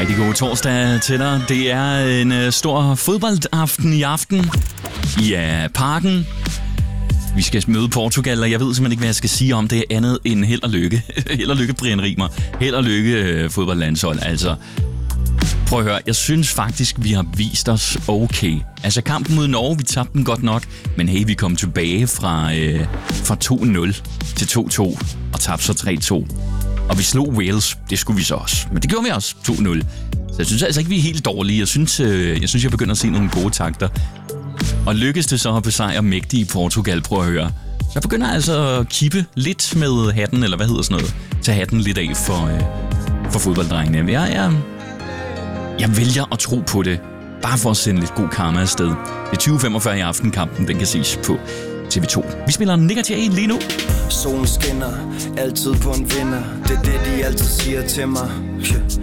Rigtig god torsdag til dig. Det er en stor fodboldaften i aften i Parken. Vi skal møde Portugal, og jeg ved simpelthen ikke, hvad jeg skal sige om det andet end held og lykke. Held og lykke, Brian Rimer. Held og lykke, fodboldlandshold. Altså, prøv at høre. Jeg synes faktisk, vi har vist os okay. Altså, kampen mod Norge, vi tabte den godt nok. Men hey, vi kom tilbage fra 2-0 til 2-2 og tabte så 3-2. Og vi slog Wales, det skulle vi så også. Men det gjorde vi også, 2-0. Så jeg synes altså ikke, vi er helt dårlige. Jeg synes, jeg begynder at se nogle gode takter. Og lykkes det så at besejre mægtige Portugal, prøv at høre. Så jeg begynder altså at kippe lidt med hatten, eller hvad hedder sådan noget. Tage hatten lidt af for fodbolddrengene. Jeg vælger at tro på det, bare for at sende lidt god karma afsted. Det er 20:45 i aftenkampen, den kan ses på TV2. Vi spiller Nick & Jay lige nu. Solen skinner, altid på en vinder. Det er det, de altid siger til mig.